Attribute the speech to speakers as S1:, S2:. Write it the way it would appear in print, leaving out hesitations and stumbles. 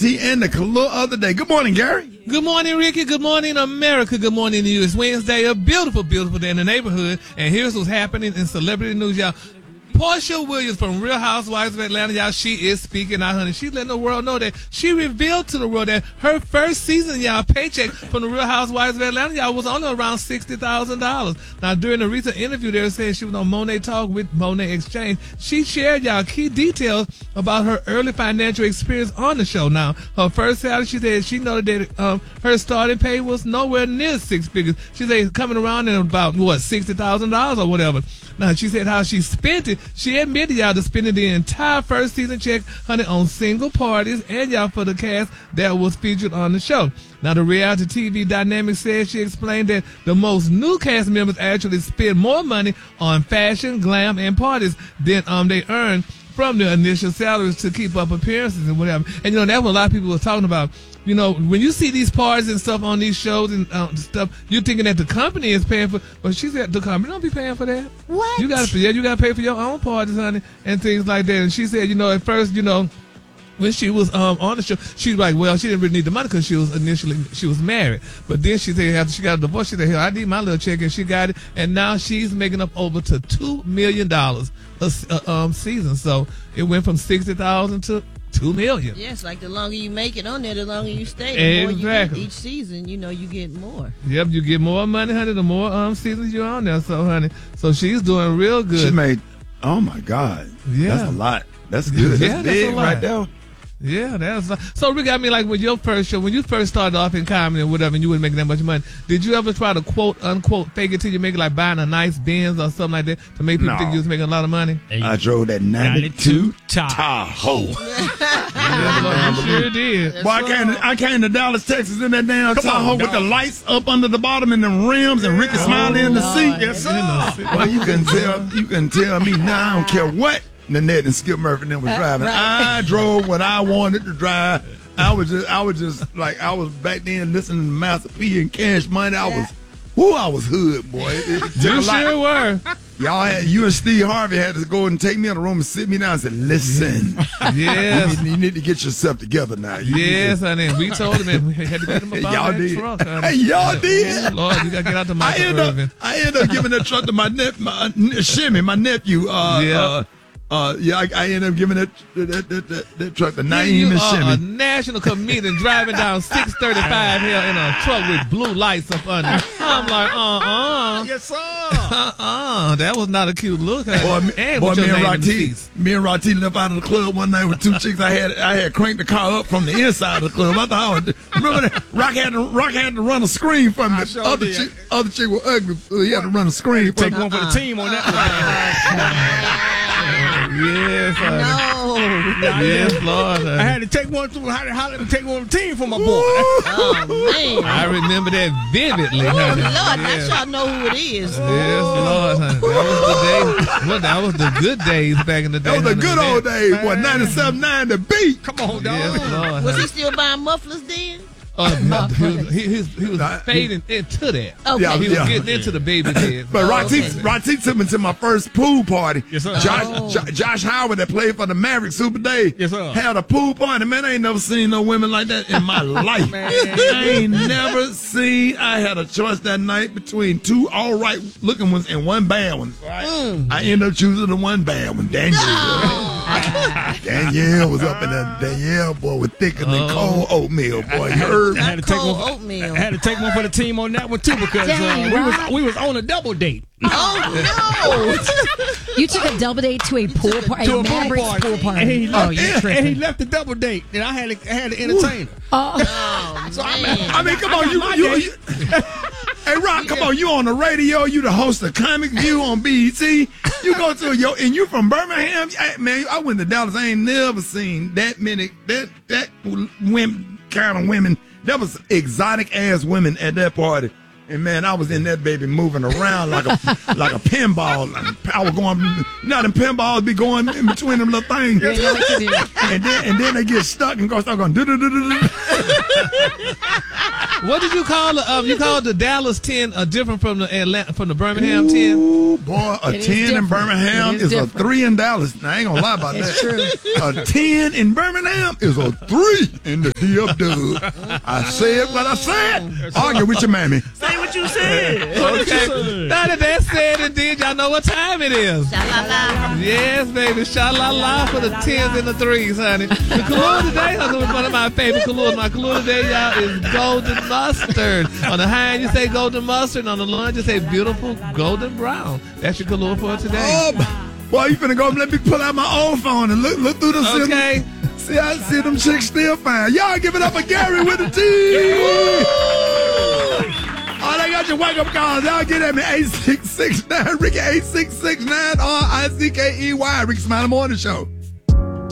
S1: T and the color of the day. Good morning, Gary.
S2: Good morning, Ricky. Good morning, America. Good morning to you. It's Wednesday, a beautiful, beautiful day in the neighborhood. And here's what's happening in celebrity news, y'all. Portia Williams from Real Housewives of Atlanta, y'all, she is speaking out, honey. She's letting the world know that she revealed to the world that her first season, y'all, paycheck from the Real Housewives of Atlanta, y'all, was only around $60,000. Now, during a recent interview, they were saying she was on Monet Talk with Monet Exchange. She shared, y'all, key details about her early financial experience on the show. Now, her first salary, she said she noted that her starting pay was nowhere near six figures. She said it's coming around in about, $60,000 or whatever. Now, she said how she spent it. She admitted, y'all, to spending the entire first season check, honey, on single parties and, y'all, for the cast that was featured on the show. Now, the reality TV dynamic says she explained that the most new cast members actually spend more money on fashion, glam, and parties than they earn from their initial salaries to keep up appearances and whatever. And, that's what a lot of people were talking about. When you see these parties and stuff on these shows and stuff, you're thinking that the company is paying for. But she said the company don't be paying for that.
S3: What?
S2: You gotta pay for your own parties, honey, and things like that. And she said, at first, when she was on the show, she was like, well, she didn't really need the money because she was married. But then she said after she got a divorce, she said, hell, I need my little check, and she got it. And now she's making up over to $2 million a season. So it went from $60,000 to $2 million.
S3: Yes, like the longer you make it on there, the longer you stay. The more you get each season, you get more.
S2: Yep, you get more money, honey, the more seasons you're on there. So, honey, she's doing real good.
S1: She made, oh my God, that's a lot. That's good.
S2: Yeah,
S1: that's big
S2: a lot
S1: right there.
S2: Yeah, that's so. Rick, like with your first show, when you first started off in comedy and whatever, and you wasn't making that much money, did you ever try to quote unquote fake it till you make it, like buying a nice Benz or something like that to make people think you was making a lot of money?
S1: I drove that 92 Tahoe.
S2: Yeah, you sure did.
S1: Boy, I came to Dallas, Texas in that damn Tahoe with the lights up under the bottom and the rims and Ricky Smiley in the seat. Yes, sir. Well, you can tell me now. I don't care what Nanette and Skip Murphy and them was driving.
S3: Right.
S1: I drove what I wanted to drive. I was just like, I was back then listening to Master P and Cash Money. I was hood, boy.
S2: You sure were.
S1: You and Steve Harvey had to go and take me in the room and sit me down and say, listen.
S2: Yes.
S1: You need to get yourself together now.
S2: Yes, honey. We told him, and we had to get him about that truck, honey.
S1: Hey, y'all did?
S2: Yeah, Lord, you got to get out the Michael Irvin.
S1: I ended up giving that truck to my Shimmy, my nephew. I ended up giving that truck to Naeem and Shimmy.
S2: You are a national comedian driving down 635 here in a truck with blue lights up under. I'm like,
S1: Yes, sir.
S2: That was not a cute look.
S1: Me and Rati left out of the club one night with two chicks. I had cranked the car up from the inside of the club. I thought remember that Rock had to run a screen from the other chick was ugly. So he had to run a screen.
S4: Take one for the team on that one.
S2: Yes,
S3: no.
S2: Yes, Lord.
S4: I had to take one for the team for my boy.
S3: Oh, man.
S2: I remember that vividly,
S3: Oh,
S2: honey.
S3: Lord,
S2: Yes.
S3: now y'all know who it is.
S2: Yes, Lord, honey. That was the good days back in the day.
S1: That was the good old days, boy. 97.9 the beat.
S4: Come on, dog.
S2: Yes, Lord.
S3: Was he still buying mufflers then?
S2: He was fading into that.
S3: Okay.
S2: He was getting into the baby head.
S1: But Rati took me to my first pool party.
S4: Yes, sir.
S1: Josh Howard, that played for the Mavericks Super Day,
S4: yes, sir,
S1: had a pool party. Man, I ain't never seen no women like that in my life.
S4: Man.
S1: I ain't never seen. I had a choice that night between two all right looking ones and one bad one. Right? I ended up choosing the one bad one. Danielle was up in there. Danielle, boy, was thicker than cold oatmeal, boy. You heard?
S4: I had to take one for the team on that one too because we was on a double date.
S3: Oh
S5: no! You took a double date to a pool party,
S4: to a pool party.
S5: And
S4: he left the double date, and I had to entertain her.
S1: I mean, come on, you hey, Rock, come on, you on the radio, you the host of Comic View on BET. You go to and you from Birmingham, man. I went to Dallas. I ain't never seen that many that women kind of women. That was exotic ass women at that party. And man, I was in that baby moving around like a pinball. I was going, them pinballs be going in between them little things. And then they get stuck and start going do do do do do.
S2: What did you call the you called the Dallas 10 different from the Birmingham 10?
S1: Ooh, boy, a 10 in Birmingham is a 3 in Dallas. Now, I ain't gonna lie about that.
S5: True.
S1: A 10 in Birmingham is a 3 in the DFW. I said what I said. Argue with your mammy.
S6: Say what you said.
S2: Okay. Now that that's said and did, y'all know what time it is.
S3: Sha-la-la.
S2: Yes, baby. Sha-la-la for the 10s and the 3s, honey. The color today, one of my favorite colors. My color today, y'all, is golden mustard. On the high end, you say golden mustard. On the low end, you say beautiful golden brown. That's your color for today.
S1: Oh, boy, you finna go let me pull out my old phone and look through the
S2: Okay.
S1: See, I see them chicks still fine. Y'all give it up for Gary with the T. Oh, they got your wake-up calls. Y'all get at me, 8669, Ricky, 8669, RICKEY, Ricky Smiley Morning Show.